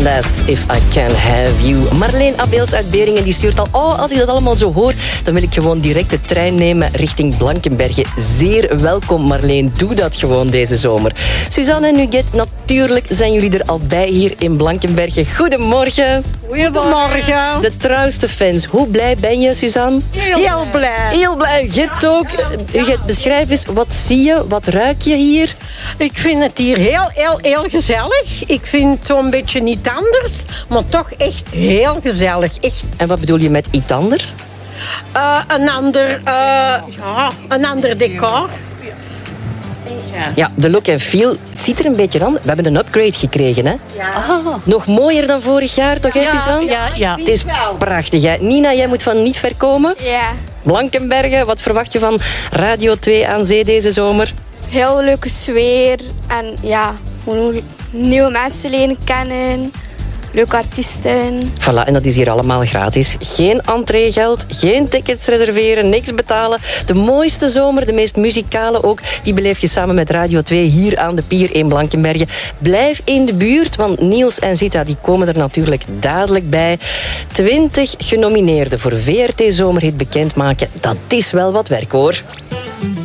Less If I Can Have You. Marleen Abeels uit Beringen die stuurt al... als ik dat allemaal zo hoor, dan wil ik gewoon direct de trein nemen richting Blankenberge. Zeer welkom, Marleen. Doe dat gewoon deze zomer. Suzanne en Nuget, natuurlijk zijn jullie er al bij hier in Blankenberge. Goedemorgen. Goedemorgen. De trouwste fans. Hoe blij ben je, Suzanne? Heel blij. Heel blij. Git ook. Uget, beschrijf eens, wat zie je, wat ruik je hier? Ik vind het hier heel gezellig. Ik vind het zo'n beetje niet anders, maar toch echt heel gezellig. Echt. En wat bedoel je met iets anders? Een ander decor. Ja, de look en feel, het ziet er een beetje aan. We hebben een upgrade gekregen, hè? Ja. Nog mooier dan vorig jaar, toch, hè, Suzanne? Ja. Het is prachtig, hè? Nina, jij moet van niet ver komen. Ja, Blankenberge, wat verwacht je van Radio 2 aan zee deze zomer? heel leuke sfeer. En ja, gewoon nieuwe mensen leren kennen. Leuke artiesten. Voilà, en dat is hier allemaal gratis. Geen entreegeld, geen tickets reserveren, niks betalen. De mooiste zomer, de meest muzikale ook, die beleef je samen met Radio 2 hier aan de Pier in Blankenberge. Blijf in de buurt, want Niels en Zita die komen er natuurlijk dadelijk bij. 20 genomineerden voor VRT Zomerhit bekendmaken, dat is wel wat werk, hoor.